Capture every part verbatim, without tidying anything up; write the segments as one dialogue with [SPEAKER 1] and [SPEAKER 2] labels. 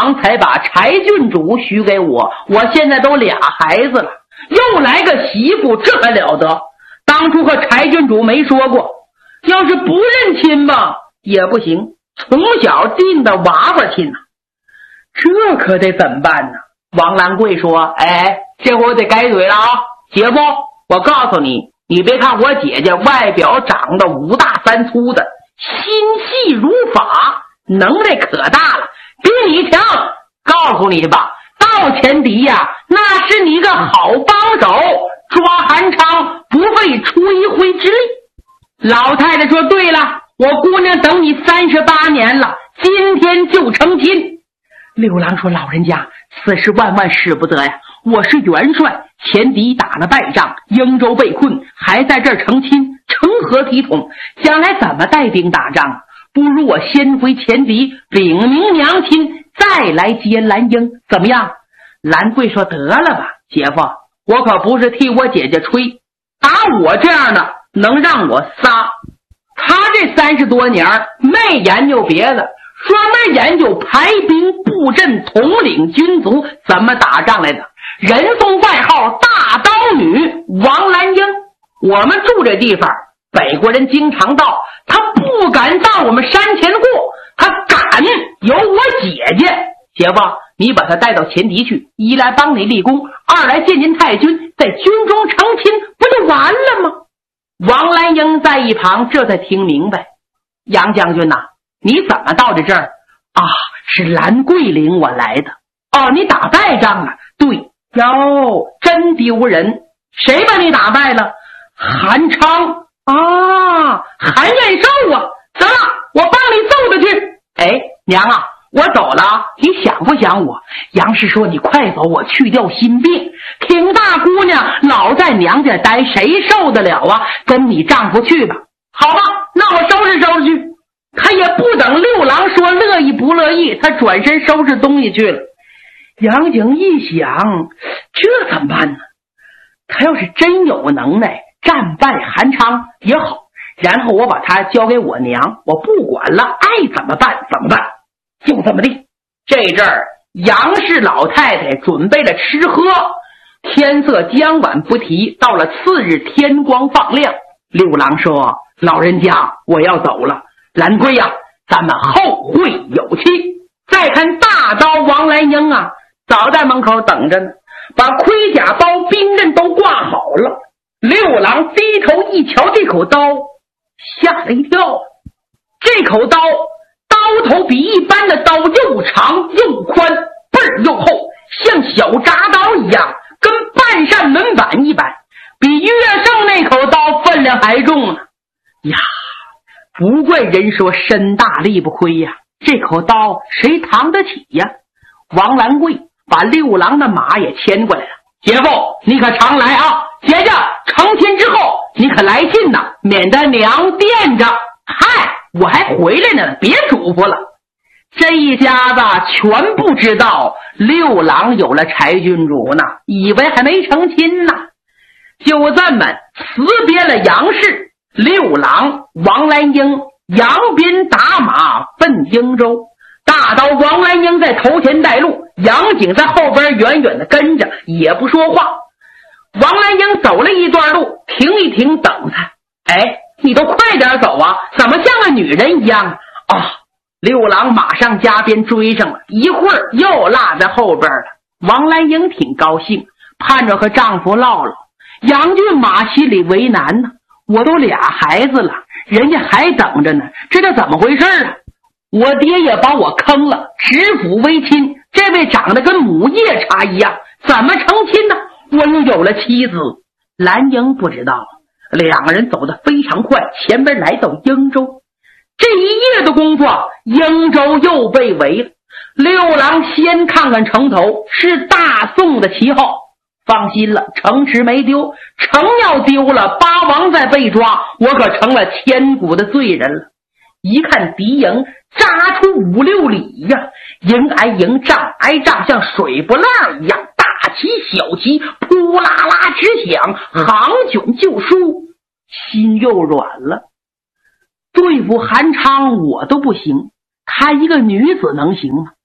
[SPEAKER 1] 王才把柴郡主许给我，我现在都俩孩子了，又来个媳妇，这还了得？当初和柴郡主没说过，要是不认亲吧也不行，从小定的娃娃亲呢、啊，这可得怎么办呢？王兰贵说：“哎，这回我得改嘴了啊，姐夫，我告诉你，你别看我姐姐外表长得五大三粗的，心细如发，能耐可大了，比你强。告诉你吧，到前敌呀、啊，那是你个好帮手，抓韩昌不费出一回之力。”老太太说：“对了，我姑娘等你三十八年了，今天就成亲。”六郎说：“老人家，此事万万使不得呀！我是元帅，前敌打了败仗，英州被困，还在这儿成亲，成何体统？将来怎么带兵打仗啊？不如我先回前敌，禀明娘亲，再来接兰英，怎么样？”兰贵说：“得了吧，姐夫，我可不是替我姐姐吹，打我这样的能让我撒。他这三十多年没研究别的，专门研究排兵布阵、统领军卒怎么打仗来的，人送外号大刀女王兰英。我们住这地方，北国人经常到，他不敢到我们山前过，他敢有我姐姐。姐夫，你把他带到前敌去，一来帮你立功，二来见见太君，在军中成亲，不就完了吗？王兰英在一旁这才听明白。杨将军呐、啊，你怎么到这这儿啊？是兰桂领我来的。哦，你打败仗了？对。哟，真丢人！谁把你打败了？韩昌啊，韩彦寿啊！得了，我帮你揍他去。哎，娘啊，我走了，你想不想我？杨氏说：“你快走，我去掉心病。挺大姑娘老在娘家待，谁受得了啊？跟你丈夫去吧。”好吧，那我收拾收拾去。他也不等六郎说乐意不乐意，他转身收拾东西去了。杨景一想，这怎么办呢？他要是真有能耐，战败韩昌也好，然后我把他交给我娘，我不管了，爱怎么办怎么办，就这么地。这阵儿杨氏老太太准备了吃喝，天色将晚不提，到了次日天光放亮。六郎说：“老人家，我要走了。兰贵呀、啊，咱们后会有期。”再看大刀王兰英啊，早在门口等着呢，把盔甲刀兵刃都挂好了。六郎低头一瞧这口刀，吓了一跳。这口刀刀头比一般的刀又长又宽，倍儿又厚，像小铡刀一样，跟半扇门板一般，比岳胜那口刀分量还重呢。呀，不怪人说身大力不亏呀，这口刀谁扛得起呀？王兰贵把六郎的马也牵过来了。姐夫，你可常来啊！姐姐成亲之后，你可来信呐，免得娘惦着。嗨，我还回来呢，别嘱咐了。这一家子全不知道六郎有了柴郡主呢，以为还没成亲呢。就这么辞别了杨氏，六郎、王兰英、杨斌打马奔英州。大刀王兰英在头前带路，杨景在后边远远的跟着，也不说话。王兰英走了一段路，停一停等他。哎，你都快点走啊，怎么像个女人一样啊？六郎马上加鞭追上了，一会儿又落在后边了。王兰英挺高兴，盼着和丈夫唠唠。杨俊马心里为难呢，我都俩孩子了，人家还等着呢，这都怎么回事啊？我爹也把我坑了，指腹为亲，这位长得跟母夜叉一样，怎么成亲呢？我又有了妻子。兰英不知道，两个人走得非常快，前边来到英州。这一夜的功夫，英州又被围了。六郎先看看城头，是大宋的旗号。放心了，城池没丢，城要丢了，八王再被抓，我可成了千古的罪人了。一看敌营扎出五六里呀，营挨营，仗挨仗，像水波浪一样，大旗小旗扑啦啦直响，行卷就输，心又软了。对付韩昌我都不行，他一个女子能行吗？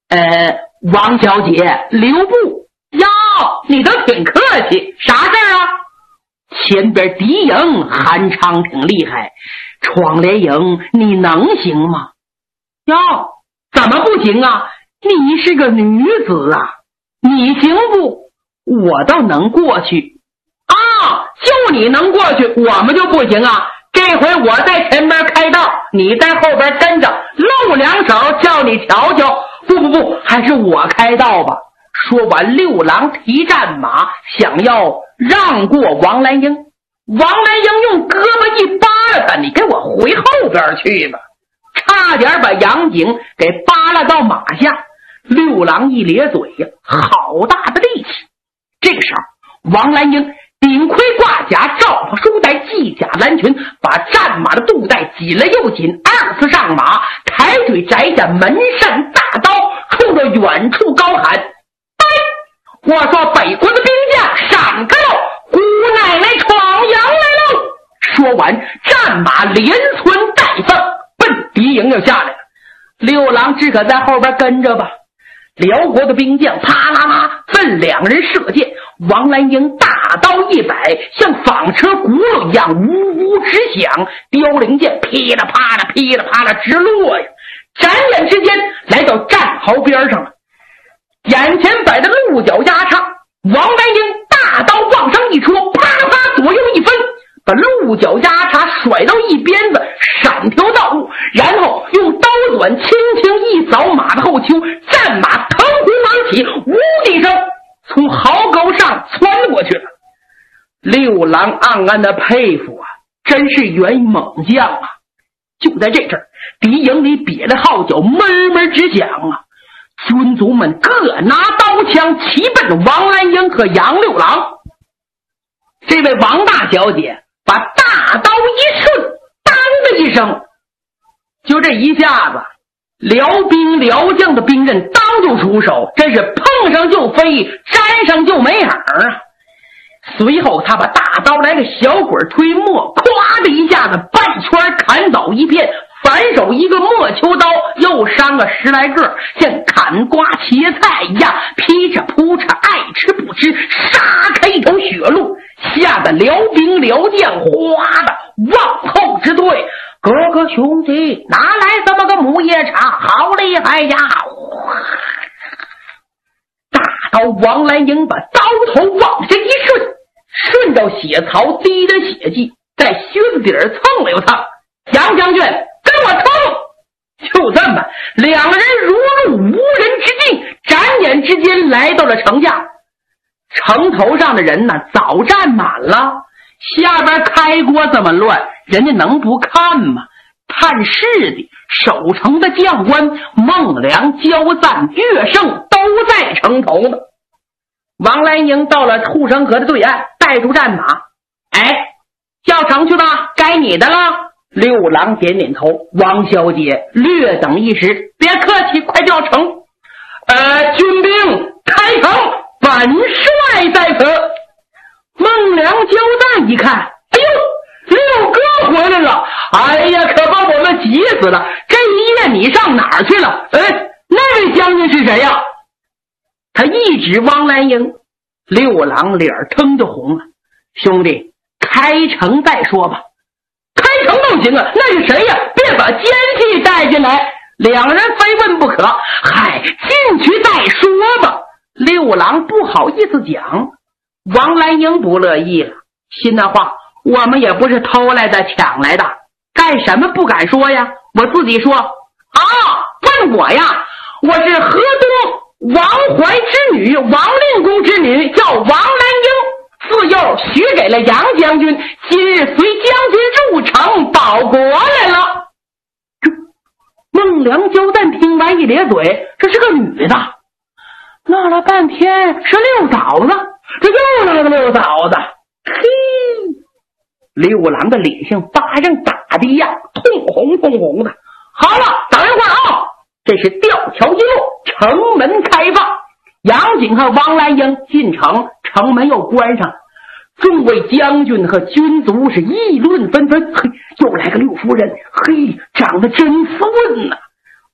[SPEAKER 1] 呃，王小姐，留步。哟，你都挺客气，啥事儿啊？前边敌营韩昌挺厉害，闯连营你能行吗？哟，怎么不行啊？你是个女子啊，你行不？我倒能过去啊，就你能过去，我们就不行啊。这回我在前边开道，你在后边跟着，露两手叫你瞧瞧。不不不，还是我开道吧。说完，六郎提战马，想要让过王兰英。王兰英用胳膊一扒拉他，你给我回后边去吧，差点把杨景给扒拉到马下。六郎一咧嘴呀，好大的力气。这个时候，王兰英顶盔挂甲，罩袍束带，系甲蓝裙，把战马的肚带紧了又紧，二次上马，抬腿摘下门扇大刀，冲着远处高喊：我说北国的兵将闪开喽，姑奶奶闯阳来喽！说完，战马连窜带放，奔敌营就下来了。六郎只可在后边跟着吧。辽国的兵将啪啦啦分两人射箭，王兰英大刀一摆，像纺车轱辘一样呜呜直响，凋零箭噼里啪啦噼里啪啦直落呀，眨眼之间来到战壕边上了。眼前摆的鹿角压叉，王兰英大刀往上一戳，啪啪左右一分，把鹿角压叉甩到一边子，闪条道路，然后用刀短轻轻一扫马的后丘，战马腾空忙起，呜的一声从壕沟上窜过去了。六郎暗暗的佩服啊，真是员猛将啊！就在这阵儿，敌营里瘪了号角，闷闷直响啊！军卒们各拿刀枪齐奔王兰英和杨六郎。这位王大小姐把大刀一顺，当的一声，就这一下子，辽兵辽将的兵刃当就出手，真是碰上就飞，沾上就没影儿啊！随后他把大刀来个小鬼推磨，咵的一下子半圈砍倒一片，反手一个莫秋刀又伤个十来个，像砍瓜切菜一样劈着扑着，爱吃不吃，杀开一条血路，吓得辽兵辽将哗的往后直退。哥哥兄弟，哪来这么个母夜叉，好厉害呀！大刀王兰英把刀头往下一顺，顺着血槽滴的血迹在靴子底儿蹭了又蹭。杨将军跟我冲！就这么两个人如入无人之境，眨眼之间来到了城下。城头上的人呢早站满了，下边开锅这么乱，人家能不看吗？探视的守城的将官孟良、焦赞、岳胜都在城头呢。王兰英到了护城河的对岸，带住战马，哎，叫城去吧，该你的了。六郎点点头，王小姐略等一时，别客气，快叫城。呃，军兵开城，本帅在此。孟良、焦赞一看，哎呦，六哥回来了！哎呀，可把我们急死了！这一夜你上哪儿去了？哎，那位将军是谁呀？他一指汪兰英，六郎脸腾就红了。兄弟，开城再说吧。开城都行啊，那是谁呀？别把奸细带进来。两人非问不可。嗨，进去再说吧。六郎不好意思讲。王兰英不乐意了，心的话，我们也不是偷来的抢来的，干什么不敢说呀？我自己说啊，问我呀，我是河东王怀之女，王令公之女，叫王兰英，自幼许给了杨将军，今日随将军入城保国来了。孟良、焦赞听完一咧嘴，这是个女的。闹了半天是六嫂子，这又来个六嫂子。嘿，六郎的脸像巴掌打的一样，通红通红的。好了，等一会儿啊！这是吊桥一落，城门开放，杨景和王兰英进城，城门又关上。众位将军和军卒是议论纷纷。嘿，又来个六夫人，嘿，长得真斯文呐、啊！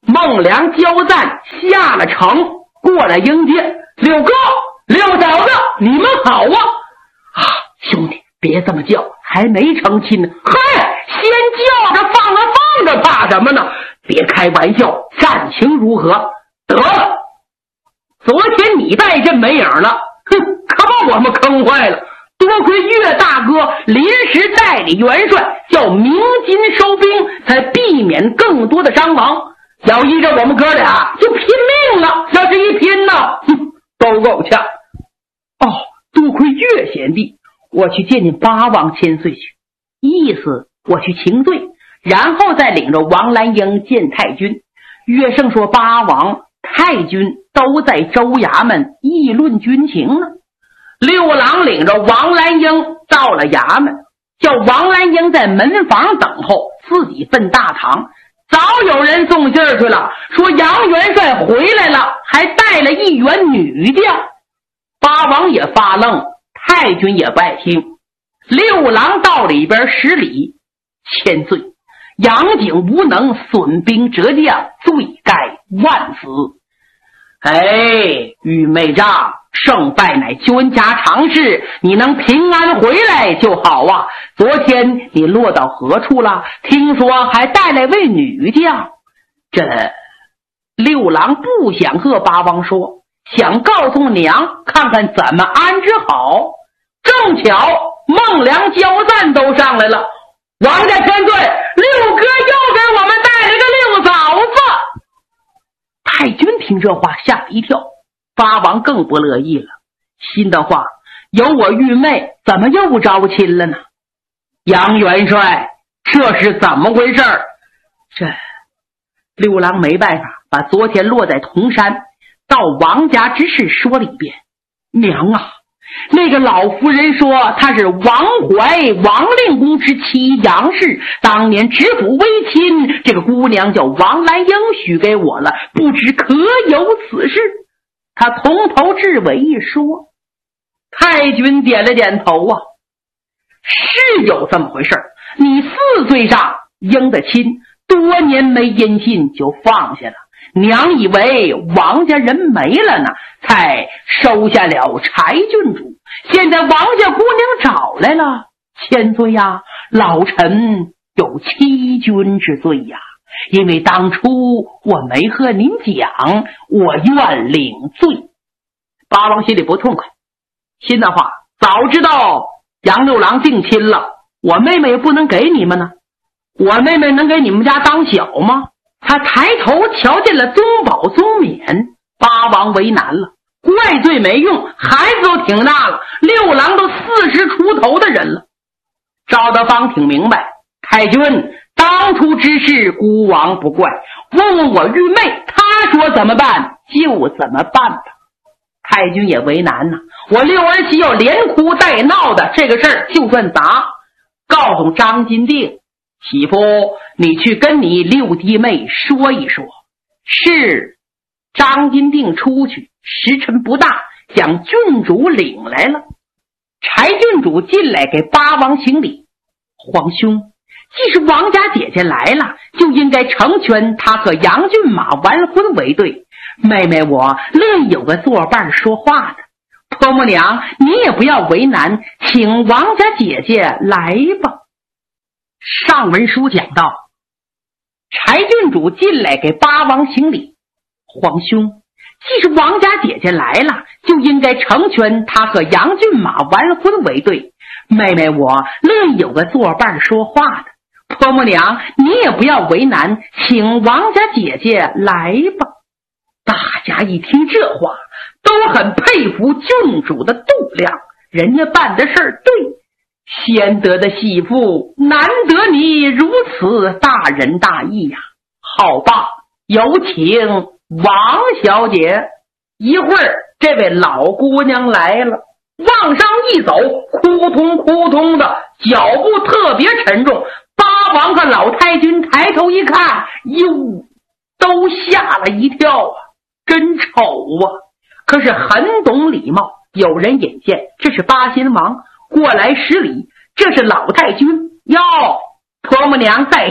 [SPEAKER 1] 孟良交赞下了城过来迎接。六哥六嫂子你们好啊！啊，兄弟别这么叫，还没成亲呢。嗨，先叫着放着放着怕什么呢？别开玩笑，战情如何？得了，昨天你带阵没影了，哼，可把我们坑坏了。多亏岳大哥临时代理元帅，叫鸣金收兵，才避免更多的伤亡。要依着我们哥俩就拼命了，要是一拼呢，哼，都够呛。哦，多亏岳贤弟，我去见见八王千岁去，意思我去请罪，然后再领着王兰英见太君。岳胜说八王太君都在州衙门议论军情呢。六郎领着王兰英到了衙门，叫王兰英在门房等候，自己奔大堂。早有人送信儿去了，说杨元帅回来了，还带了一员女将。八王也发愣，太君也不爱听。六郎到里边施礼，千岁，杨景无能，损兵折将，罪该万死。哎，玉妹丈，胜败乃君家常事，你能平安回来就好啊。昨天你落到何处了？听说还带来位女将。这六郎不想和八王说，想告诉娘看看怎么安置好。正巧孟良交赞都上来了，王家千岁，六哥又给我们带来个六嫂子。太君听这话吓了一跳，八王更不乐意了，心的话，有我玉妹怎么又招亲了呢？杨元帅，这是怎么回事？这六郎没办法，把昨天落在铜山到王家之事说了一遍。娘啊，那个老夫人说她是王怀王令公之妻杨氏，当年知府为亲，这个姑娘叫王兰英许给我了，不知可有此事？他从头至尾一说。太君点了点头啊，是有这么回事。你四岁上应的亲，多年没音信就放下了，娘以为王家人没了呢，才收下了柴郡主。现在王家姑娘找来了，千岁呀，老臣有欺君之罪呀，因为当初我没和您讲，我愿领罪。八王心里不痛快，心的话，早知道杨六郎定亲了，我妹妹也不能给你们呢。我妹妹能给你们家当小吗？他抬头瞧见了宗保宗冕，八王为难了，怪罪没用，孩子都挺大了，六郎都四十出头的人了。赵德芳挺明白，太君当初之事孤王不怪，问问我玉妹，她说怎么办就怎么办吧。太君也为难呢，我六儿媳要连哭带闹的，这个事儿就算砸。告诉张金定，媳妇你去跟你六弟妹说一说。是。张金定出去，时辰不大，将郡主领来了。柴郡主进来给八王行礼。皇兄，既是王家姐姐来了，就应该成全她和杨骏马完婚为对。妹妹我乐意有个作伴说话的。婆母娘你也不要为难，请王家姐姐来吧。上文书讲到，柴郡主进来给八王行礼。皇兄，既是王家姐姐来了，就应该成全她和杨骏马完婚为对。妹妹我乐意有个作伴说话的。婆母娘你也不要为难，请王家姐姐来吧。大家一听这话，都很佩服郡主的度量，人家办的事儿对，先得的媳妇，难得你如此大仁大义呀！好吧，有请王小姐。一会儿这位老姑娘来了，往上一走，扑通扑通的，脚步特别沉重。八王和老太君抬头一看，哟，都吓了一跳啊，真丑啊！可是很懂礼貌，有人引荐，这是八心王过来施礼，这是老太君。哟，婆母娘在上，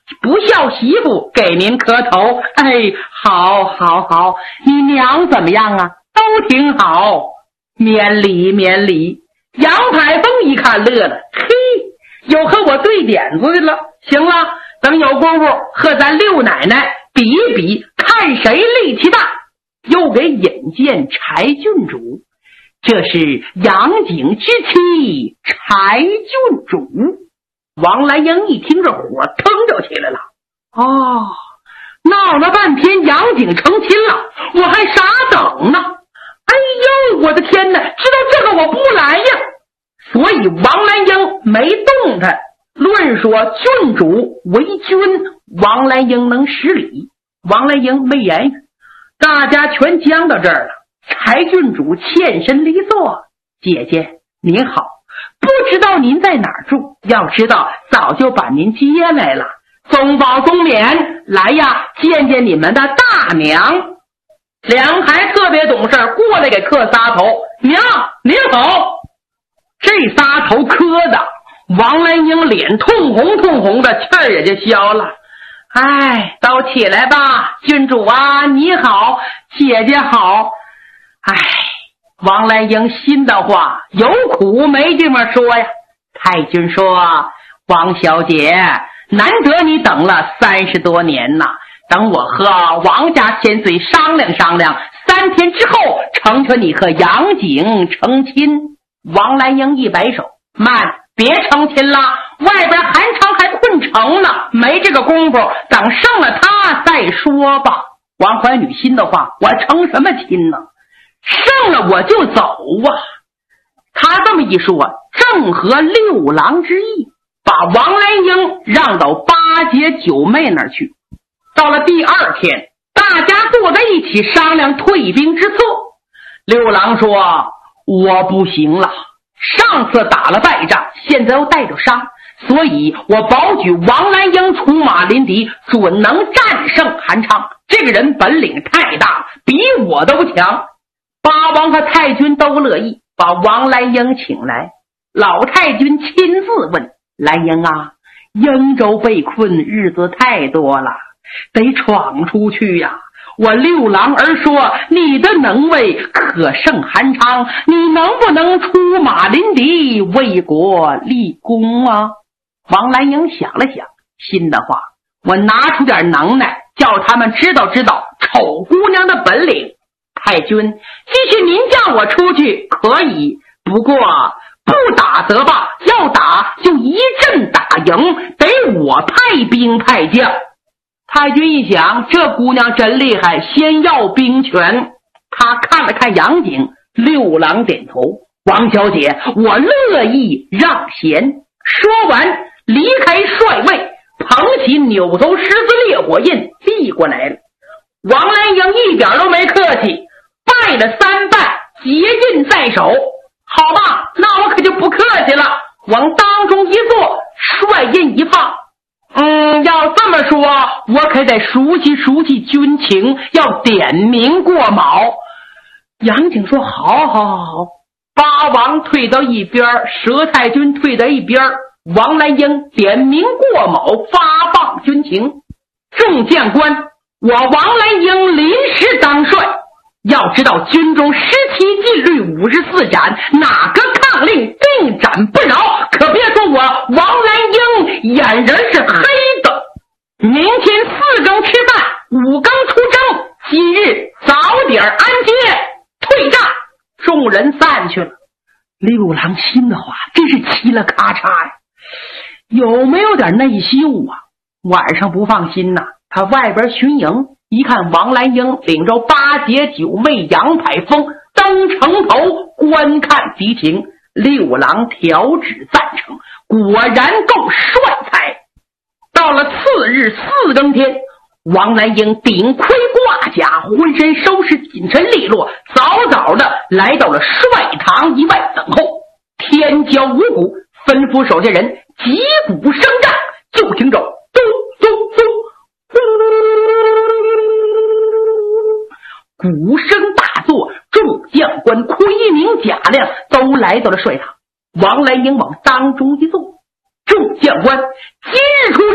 [SPEAKER 1] 不孝媳妇给您磕头。哎，好好好，你娘怎么样啊？都挺好，免礼免礼。杨排风一看乐了，嘿，有和我对点子的了。行了，等有功夫和咱六奶奶比一比，看谁力气大。又给引荐柴郡主，这是杨景之妻柴郡主。王兰英一听这火腾就起来了。哦，闹了半天杨景成亲了，我还傻等呢。哎呦，我的天哪，知道这个我不来呀。所以王兰英没动弹。论说郡主为君，王兰英能施礼，王兰英没言语。大家全僵到这儿了。柴郡主欠身离座，姐姐您好，不知道您在哪儿住，要知道早就把您接来了。宗保宗冕，来呀，见见你们的大娘。两孩特别懂事，过来给磕仨头。娘您好。这仨头磕的王兰英脸通红通红的，气儿也就消了。哎，都起来吧，郡主啊你好，姐姐好。哎，王兰英心的话有苦没地方说呀。太君说，王小姐，难得你等了三十多年呐，等我和王家千岁商量商量，三天之后成全你和杨景成亲。王兰英一摆手，慢，别成亲了，外边韩昌还困城呢，没这个功夫，等胜了他再说吧。王怀女心的话，我成什么亲呢？胜了我就走啊。他这么一说，正合六郎之意，把王兰英让到八姐九妹那儿去。到了第二天，大家坐在一起商量退兵之策。六郎说，我不行了，上次打了败仗，现在又带着伤，所以我保举王兰英出马临敌，准能战胜韩昌。这个人本领太大，比我都强。八王和太君都乐意，把王兰英请来。老太君亲自问兰英啊，英州被困，日子太多了，得闯出去呀。我六郎儿说，你的能为可胜韩昌，你能不能出马临敌，为国立功啊？王兰英想了想，心的话，我拿出点能耐，叫他们知道知道丑姑娘的本领。太君，继续您叫我出去可以，不过不打则罢，要打就一阵打赢，得我派兵派将。太君一想，这姑娘真厉害，先要兵权。他看了看杨景，六郎点头，王小姐，我乐意让贤。说完离开帅位，捧起扭头十字烈火印递过来了。王兰英一点都没客气，拜了三拜，结印在手。好吧，那我可就不客气了，往当中一坐，帅印一放。嗯，要这么说，我可得熟悉熟悉军情，要点名过卯。杨景说，好好好好。八王退到一边，佘太君退到一边，王兰英点名过卯，发放军情。众将官，我王兰英临时当帅，要知道军中十七禁律五十四斩，哪个抗令定斩不饶，可别说我王兰英眼人是黑的。明天四更吃饭，五更出征，今日早点安歇，退战。众人散去了。六郎心的话真是嘁了咔嚓呀，有没有点内秀啊？晚上不放心呐、啊，他外边巡营，一看王兰英领着八姐九妹杨排风登城头观看敌情，六郎调旨赞成，果然够帅才。到了次日四更天，王兰英顶盔挂甲，浑身收拾紧身利落，早早的来到了帅堂以外等候。天骄五鼓，吩咐手下人击鼓声战，就听着咚咚咚，鼓声大作，众将官盔明甲亮，都来到了帅堂。王兰英往当中一坐，众将官今日出征，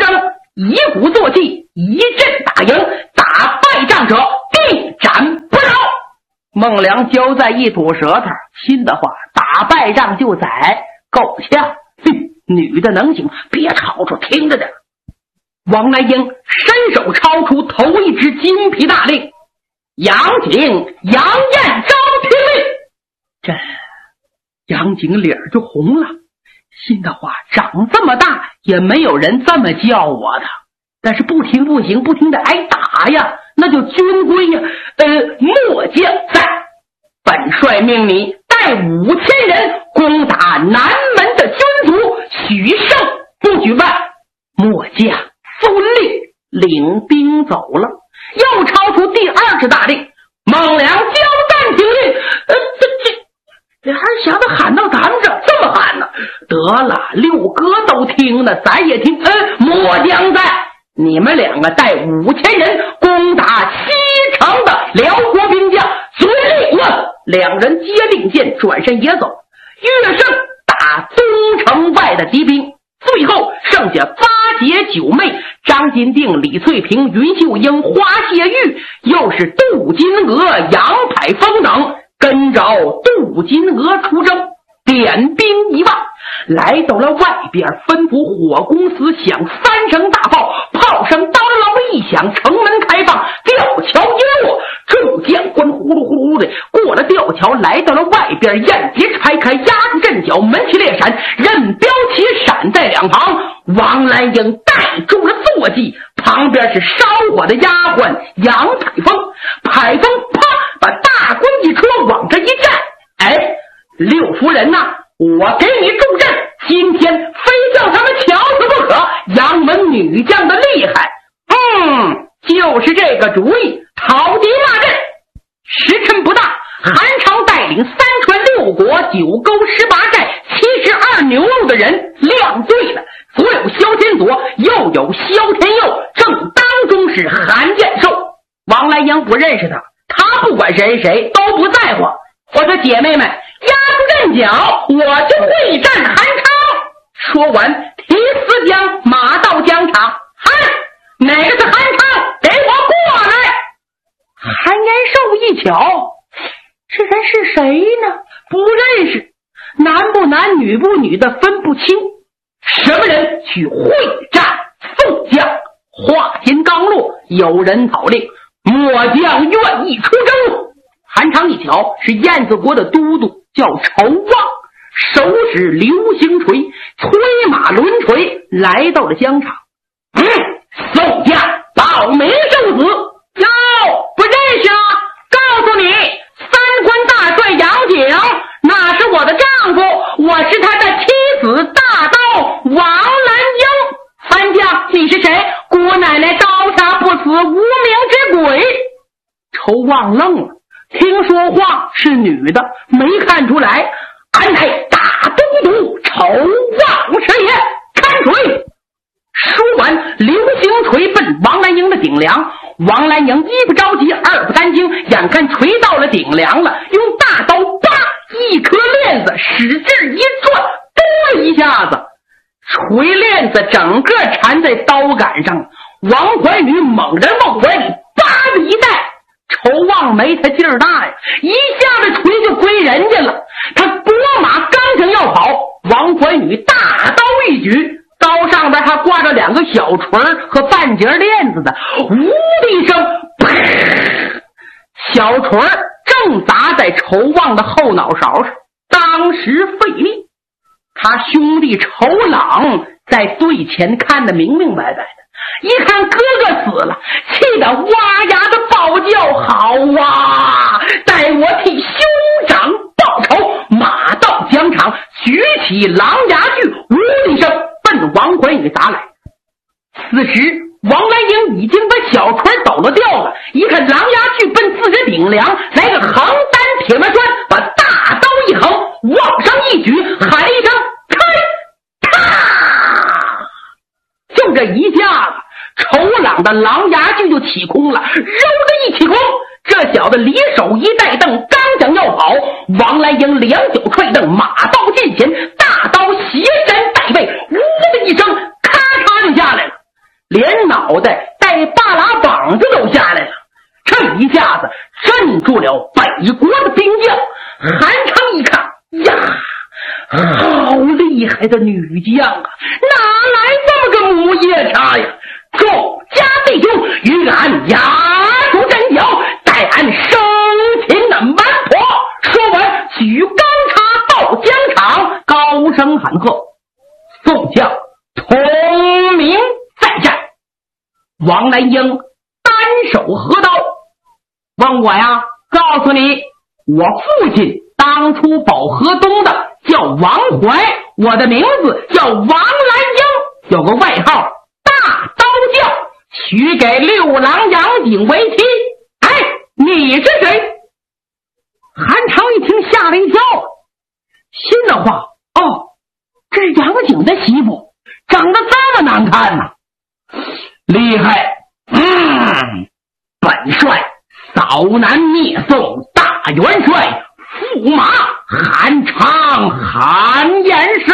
[SPEAKER 1] 以鼓作气，一阵打赢，打败仗者必斩不饶。孟良交在一吐舌头，心的话，打败仗就宰，够呛。哼，女的能行，别吵吵，听着点。王来英伸手抄出头一支金皮大令，杨景、杨艳招听令。这杨景脸就红了，心的话，长这么大也没有人这么叫我的，但是不听不行，不听得挨打呀，那就军规呀。呃，末将在，本帅命你带五千人攻打南门的军卒，许胜不许败。末将遵令，领兵走了。又抄出第二支大令，孟良交战听令。呃，这这这还想着喊到咱们这这么喊呢？得了，六哥都听了，咱也听。呃，末将在，你们两个带五千人攻打西城的辽国兵将，遵令。问，两人接令箭，转身也走。岳胜打东城外的敌兵，最后剩下八姐九妹张金定、李翠萍、云秀英、花谢玉，又是杜金娥、杨排风等，跟着杜金娥出征，点兵一万，来到了外边，吩咐火公司响三声大炮，炮声当啷一响，城门开放，吊桥一落，众将官呼噜呼噜的过了吊桥，来到了外边，雁节拆开，压住阵脚，门旗列闪，任标旗闪在两旁。王兰英带住了坐骑，旁边是烧火的丫鬟杨排风。排风啪把大棍一戳，往这一站。哎，六夫人呐、啊，我给你助阵，今天非叫他们瞧死不可。杨门女将的厉害，嗯，就是这个主意，讨敌骂阵。时辰不大，韩昌带领三川六国九沟十八寨七十二牛肉的人亮队了，左有萧天佐，右有萧天佑，正当中是韩建寿。王来英不认识他，他不管谁谁都不在乎。我说姐妹们，压住阵脚，我就会战韩昌。说完提丝将马到疆场，嗨，哪个是韩昌？给我过来！韩延寿一瞧，这人是谁呢？不认识，男不男女不女的分不清。什么人去会战宋将？话音刚落，有人草令，末将愿意出征。韩昌一瞧，是燕子国的都督，叫仇望，手使流星锤，催马抡锤，来到了疆场。嗯，宋将报名受死。哟，不认识啊？告诉你，三关大帅杨景，那是我的丈夫，我是他的妻子大刀王兰英。韩将，你是谁？姑奶奶刀杀不死无名之鬼。仇望愣了，听说话是女的，没看出来。俺乃大都督仇望师爷，看锤！说完，流星锤奔王兰英的顶梁。王兰英一不着急，二不担惊，眼看锤到了顶梁了，用大刀叭一颗链子使劲一转，咚了一下子，锤链子整个缠在刀杆上。王怀女猛然往怀里叭的一带，仇望没他劲儿大呀，一下子锤就归人家了。他拨马刚正要跑，王怀女大刀一举，刀上边还挂着两个小锤和半截链子的，呜的一声，小锤正砸在仇望的后脑勺上，当时费力。他兄弟仇朗在队前看得明明白白的，一看哥哥死了，气得哇呀的暴叫，好啊，待我替兄长报仇。马到疆场，举起狼牙锯，呜的一声奔王怀女砸来。此时王兰英已经把小锤抖了掉了，一看狼牙锯奔自己顶梁，来个横单铁门砖，把大刀一横，往上一举，喊了一声开，啪！就这一下子，仇朗的狼牙锯就起空了，揉的一起空。这小子离手一带蹬，刚想要跑，王兰英两脚踹蹬，马到近前，大刀斜身带背，呜的一声，咔嚓就下来了。连口袋带大喇膀子都下来了，这一下子镇住了北国的兵将。韩昌一看呀，好厉害的女将啊，哪来这么个母夜叉呀？众家弟兄，与俺押出阵脚，待俺生擒那蛮婆。说完举钢叉到疆场，高声喊喝，宋将同名在战。王兰英单手合刀，问我呀，告诉你，我父亲当初保河东的叫王怀，我的名字叫王兰英，有个外号大刀匠，许给六郎杨景为妻。哎，你是谁？韩昌一听吓了一跳，心的话，哦，这是杨景的媳妇，长得这么难看呐、啊，厉害！嗯，本帅扫南灭宋大元帅驸马韩昌韩延寿。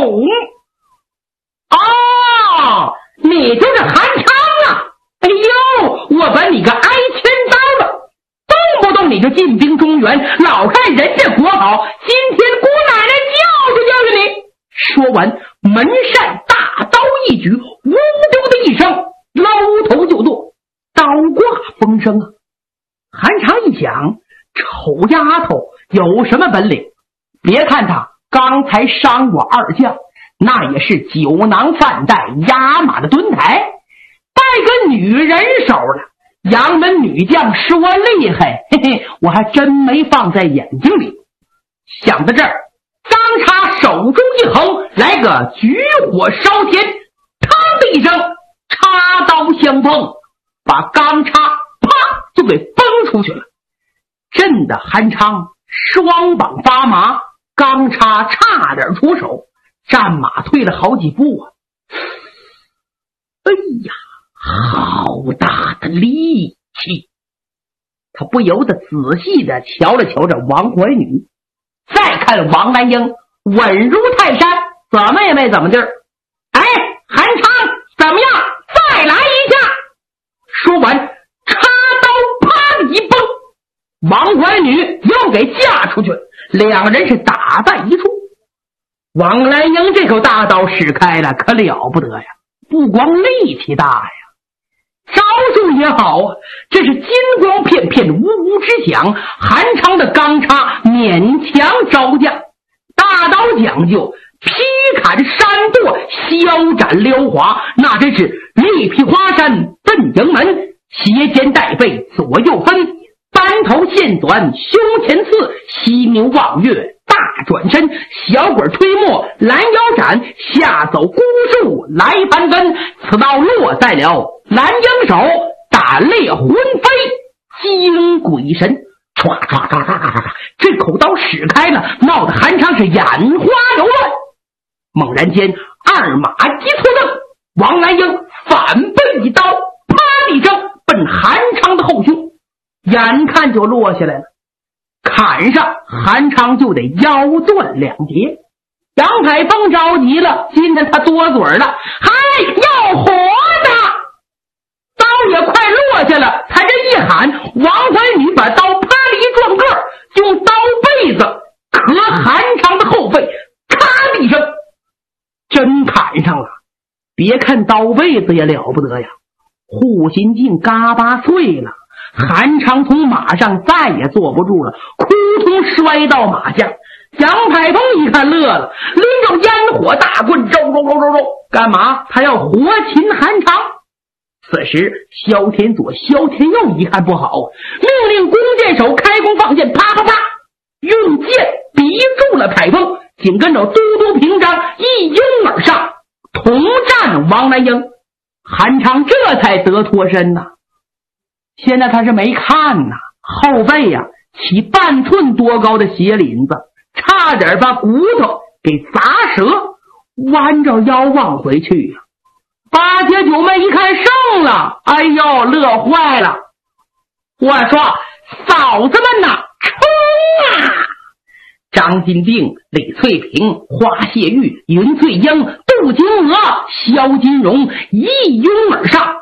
[SPEAKER 1] 哦，你就是韩昌啊！哎呦，我把你个挨千刀的，动不动你就进兵中原，老看人家国好，今天姑奶奶教训教训你。说完，门扇大刀一举，呜嘟的一声，捞头就剁，刀挂风声啊！韩昌一想，丑丫头有什么本领？别看她刚才伤我二将，那也是酒囊饭袋压马的墩台，拜个女人手了。杨门女将说厉害，嘿嘿，我还真没放在眼睛里。想到这儿，张叉手中一横，来个举火烧天，嘡的一声，插刀相碰，把钢叉啪就给崩出去了。震得韩昌双膀发麻，钢叉差点出手，战马退了好几步啊！哎呀，好大的力气！他不由得仔细的瞧了瞧这王怀女，再看王兰英稳如泰山，怎么也没怎么地儿。哎，韩昌怎么样？再来一下！说完，插刀啪的一崩，王怀女又给架出去，两人是打在一处。王兰英这口大刀使开了，可了不得呀！不光力气大呀，招数也好啊，这是金光片片，呜呜之响，韩昌的钢叉勉强招架。大刀讲究劈砍山剁，削斩撩滑，那真是力劈华山奔营门，斜肩带背左右分，单头线短胸前刺，西牛望月大转身，小鬼推磨拦腰斩，下走孤树来盘根，此刀落在了蓝鹰手，胆裂魂飞惊鬼神，唰唰唰唰唰，这口刀使开了，闹得韩昌是眼花缭乱。猛然间，二马急错蹬，王兰英反背一刀，啪的一声奔韩昌的后胸，眼看就落下来了。砍上韩昌就得腰断两截。杨凯峰着急了，今天他多嘴了，还要活的！刀也快落下了，才这一喊，王怀女把刀啪的一撞个，用刀背子磕韩昌的后背，咔的一声，真砍上了。别看刀背子也了不得呀，护心镜嘎巴碎了，韩昌从马上再也坐不住了，扑通摔到马下。杨排风一看乐了，拎着烟火大棍，揉揉揉揉揉，干嘛？他要活擒韩昌。此时萧天左、萧天右一看不好，命令弓箭手开弓放箭，啪啪啪，用箭逼住了排风，紧跟着嘟嘟平章一拥而上，同战王兰英。韩昌这才得脱身呐。现在他是没看呐，后背呀、啊、起半寸多高的血领子，差点把骨头给砸折，弯着腰往回去呀、啊。八姐九妹一看胜了，哎呦，乐坏了。我说嫂子们呐，冲啊！张金定、李翠萍、花谢玉、云翠英、杜金娥、萧金荣一拥而上，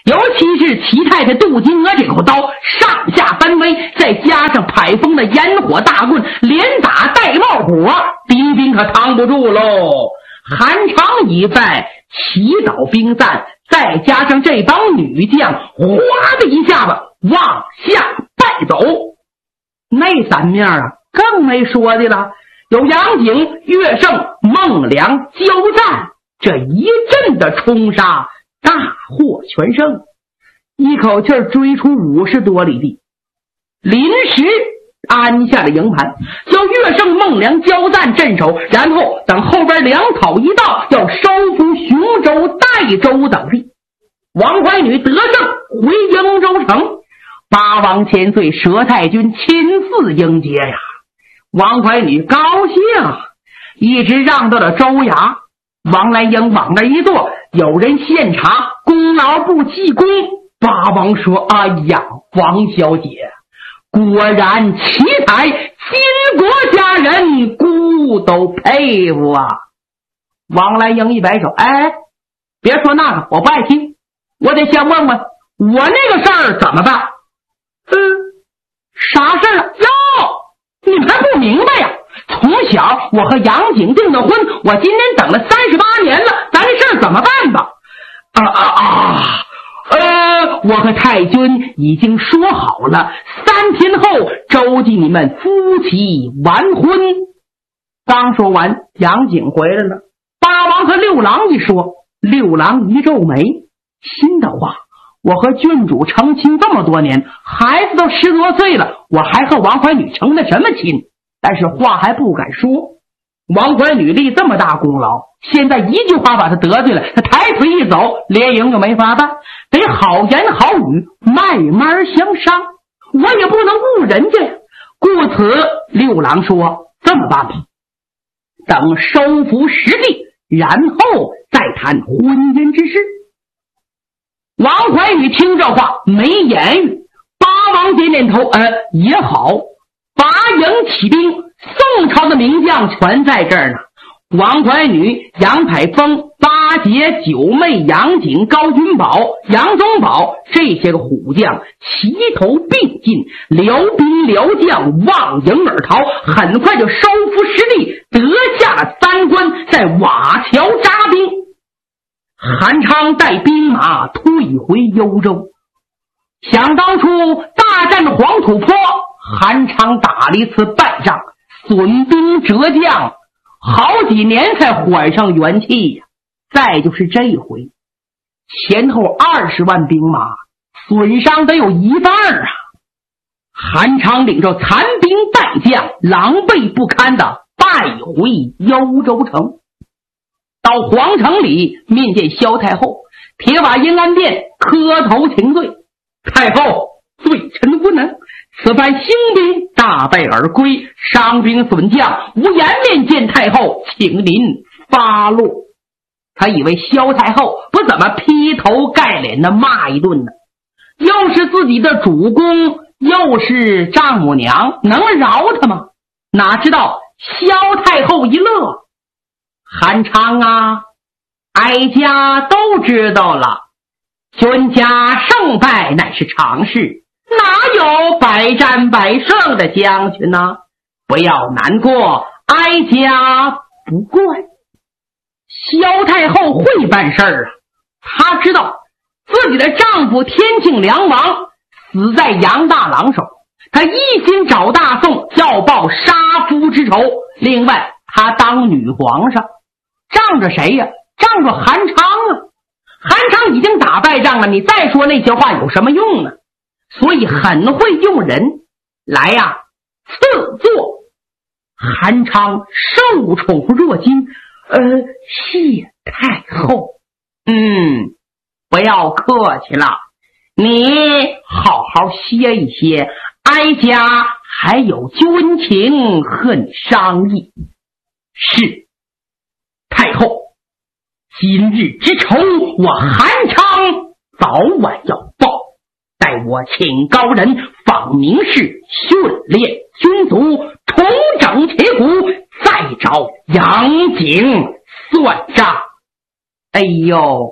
[SPEAKER 1] 尤其是齐太太杜金娥这口刀，上下翻飞，再加上排风的烟火大棍，连打带冒火，丁兵可扛不住喽。韩昌一败，齐岛兵散，再加上这帮女将，哗的一下子往下败走。那三面啊，更没说的了，有杨景、岳胜、孟良交战，这一阵的冲杀，大获全胜，一口气追出五十多里地，临时安下了营盘，叫岳胜、孟良交战镇守，然后等后边粮草一到，要收复雄州、代州等地。王怀女得胜回英州城，八王千岁佘太君亲自迎接呀。王怀女高兴，一直让到了州衙。王来英往那一坐，有人献茶，功劳不记功。八王说：哎呀，王小姐，果然奇才，金国家人姑都佩服啊。王来英一摆手：哎，别说那个，我不爱听，我得先问问我那个事儿怎么办。嗯，啥事儿啊？哟，你们还不明白呀？从小我和杨景订的婚，我今天等了三十八年了，咱这事儿怎么办吧？啊啊啊！呃，我和太君已经说好了，三天后周记你们夫妻完婚。刚说完，杨景回来了。八王和六郎一说，六郎一皱眉，心的话，我和郡主成亲这么多年，孩子都十多岁了，我还和王怀女成的什么亲？但是话还不敢说。王怀女立这么大功劳，现在一句话把他得罪了，他抬腿一走，联营就没法办，得好言好语，慢慢相商，我也不能误人家呀。故此，六郎说：这么办吧，等收服实地，然后再谈婚姻之事。王怀女听这话没言语，八王点点头，呃，也好。拔营起兵，宋朝的名将全在这儿呢。王怀女、杨排风、八节、九妹、杨景、高君宝、杨宗保这些个虎将齐头并进，辽兵辽将望营而逃，很快就收复失地，得下了三关，在瓦桥扎兵。韩昌带兵马退回幽州。想当初大战的黄土坡，韩昌打了一次败仗，损兵折将，好几年才缓上元气呀。再就是这一回，前后二十万兵马，损伤得有一半啊！韩昌领着残兵败将，狼狈不堪的败回幽州城。到皇城里面见萧太后，铁瓦阴安殿磕头请罪。太后，罪臣无能，此番兴兵大败而归，伤兵损将，无颜面见太后，请您发落。他以为萧太后不怎么劈头盖脸的骂一顿呢，又是自己的主公，又是丈母娘，能饶他吗？哪知道萧太后一乐：韩昌啊，哀家都知道了，君家胜败乃是常事，哪有百战百胜的将军呢？不要难过，哀家不怪。萧太后会办事儿啊，她知道自己的丈夫天庆梁王死在杨大郎手，她一心找大宋要报杀夫之仇。另外，她当女皇上，仗着谁呀？仗着韩昌啊！韩昌已经打败仗了，你再说那些话有什么用呢？所以很会用人。来呀，赐座。韩昌受宠若惊，呃，谢太后。嗯，不要客气了，你好好歇一歇，哀家还有军情恨商议。是，太后。今日之仇，我韩昌早晚要报。待我请高人访名士，训练军卒，重整旗鼓，再找杨景算账。哎呦，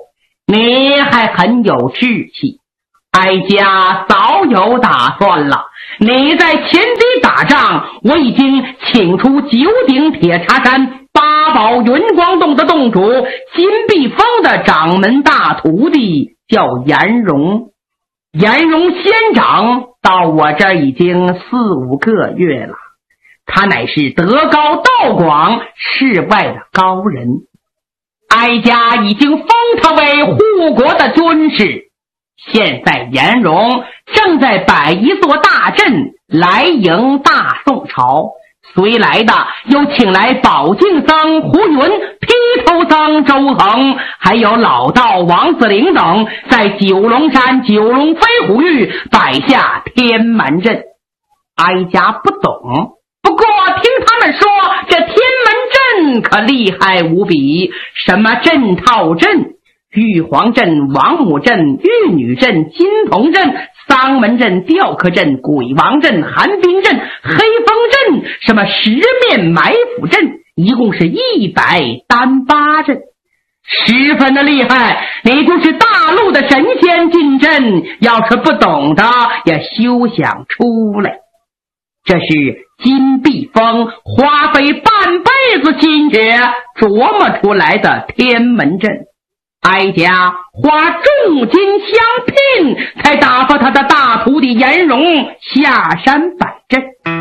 [SPEAKER 1] 你还很有志气，哀家早有打算了。你在前敌打仗，我已经请出九鼎铁茶山八宝云光洞的洞主金碧峰的掌门大徒弟，叫颜荣。颜荣仙长到我这儿已经四五个月了，他乃是德高道广世外的高人，哀家已经封他为护国的军师。现在颜荣正在摆一座大阵来迎大宋朝，随来的又请来宝镜僧胡云、披头僧周恒，还有老道王子陵等，在九龙山九龙飞虎域摆下天门阵。哀家不懂，不过听他们说这天门阵可厉害无比，什么阵套阵、玉皇阵、王母阵、玉女阵、金童阵、丧门阵、吊客阵、鬼王阵、寒冰阵、黑风阵，什么十面埋伏阵，一共是一百单八阵，十分的厉害。你就是大陆的神仙进阵，要是不懂的也休想出来。这是金碧峰花费半辈子心血琢磨出来的天门阵，哀家花重金相聘，才打发他的大徒弟颜荣下山摆阵。